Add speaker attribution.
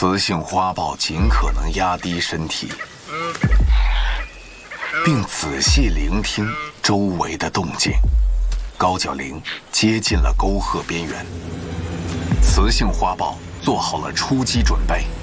Speaker 1: 雌性花豹尽可能压低身体，并仔细聆听周围的动静。高脚铃接近了沟壑边缘，雌性花豹做好了出击准备。